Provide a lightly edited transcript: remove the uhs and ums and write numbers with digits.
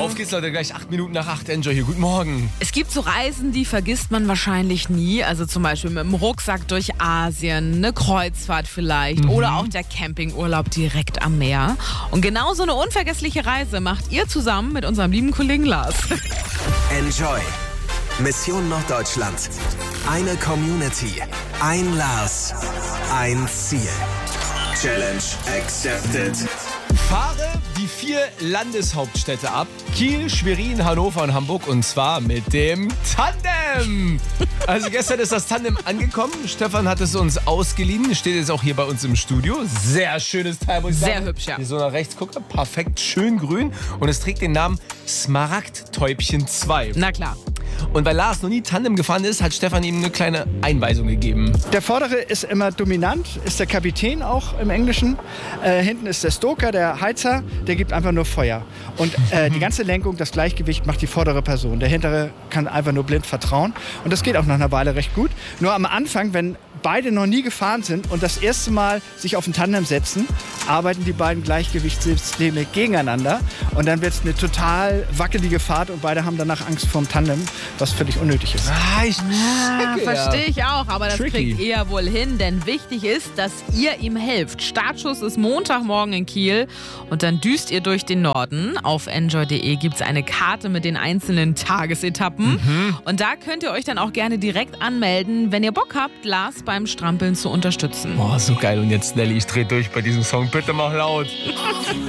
Auf geht's, Leute, gleich 8 Minuten nach 8. Enjoy hier. Guten Morgen. Es gibt so Reisen, die vergisst man wahrscheinlich nie. Also zum Beispiel mit dem Rucksack durch Asien, eine Kreuzfahrt vielleicht oder auch der Campingurlaub direkt am Meer. Und genau so eine unvergessliche Reise macht ihr zusammen mit unserem lieben Kollegen Lars. Enjoy. Mission Norddeutschland. Eine Community. Ein Lars. Ein Ziel. Challenge accepted. Fahre die 4 Landeshauptstädte ab. Kiel, Schwerin, Hannover und Hamburg. Und zwar mit dem Tandem. Also gestern ist das Tandem angekommen. Stefan hat es uns ausgeliehen. Steht jetzt auch hier bei uns im Studio. Sehr schönes Teil, muss ich sagen. Sehr hübsch, ja. Hier so nach rechts gucke. Perfekt, schön grün. Und es trägt den Namen Smaragdtäubchen 2. Na klar. Und weil Lars noch nie Tandem gefahren ist, hat Stefan ihm eine kleine Einweisung gegeben. Der Vordere ist immer dominant, ist der Kapitän auch im Englischen. Hinten ist der Stoker, der Heizer, der gibt einfach nur Feuer. Und die ganze Lenkung, das Gleichgewicht macht die vordere Person. Der hintere kann einfach nur blind vertrauen. Und das geht auch nach einer Weile recht gut. Nur am Anfang, wenn beide noch nie gefahren sind und das erste Mal sich auf ein Tandem setzen, arbeiten die beiden Gleichgewichtssysteme gegeneinander. Und dann wird es eine total wackelige Fahrt und beide haben danach Angst vorm Tandem, was völlig unnötig ist. Verstehe ich auch, aber das Tricky. kriegt ihr ja wohl hin, denn wichtig ist, dass ihr ihm helft. Startschuss ist Montagmorgen in Kiel und dann düst ihr durch den Norden. Auf enjoy.de gibt es eine Karte mit den einzelnen Tagesetappen und da könnt ihr euch dann auch gerne direkt anmelden, wenn ihr Bock habt, Lars beim Strampeln zu unterstützen. Oh, so geil. Und jetzt, Nelly, ich dreh durch bei diesem Song. Bitte mach laut.